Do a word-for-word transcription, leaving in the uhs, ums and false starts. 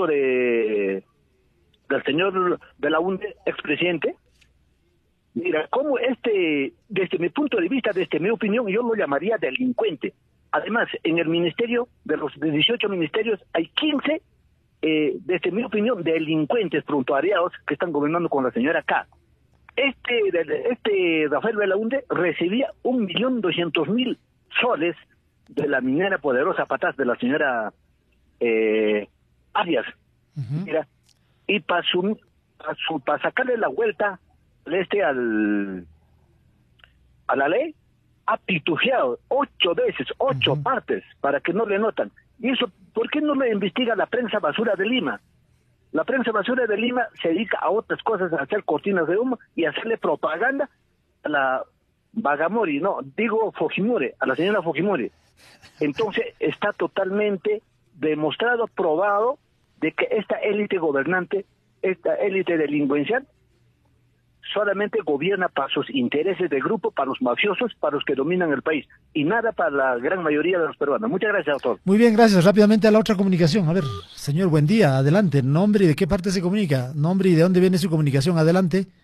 punto de del señor de la U N D E, expresidente, mira, como este, desde mi punto de vista, desde mi opinión, yo lo llamaría delincuente. Además, en el ministerio, de los dieciocho ministerios, hay quince, eh, desde mi opinión, delincuentes prontuariados que están gobernando con la señora K. Este, este Rafael Belaúnde recibía un millón doscientos mil soles de la minera poderosa Patas de la señora eh, Arias. Uh-huh. Mira, y para su, pa su, pa sacarle la vuelta este al a la ley, ha pitujeado ocho veces, ocho uh-huh. partes, para que no le notan. Y eso, ¿por qué no le investiga la prensa basura de Lima? La prensa basura de Lima se dedica a otras cosas, a hacer cortinas de humo y a hacerle propaganda a la Bagamori, no, digo Fujimori, a la señora Fujimori. Entonces está totalmente demostrado, probado, de que esta élite gobernante, esta élite delincuencial, solamente gobierna para sus intereses de grupo, para los mafiosos, para los que dominan el país, y nada para la gran mayoría de los peruanos. Muchas gracias, doctor. Muy bien, gracias. Rápidamente a la otra comunicación. A ver, señor, buen día, adelante. Nombre y de qué parte se comunica. Nombre y de dónde viene su comunicación. Adelante.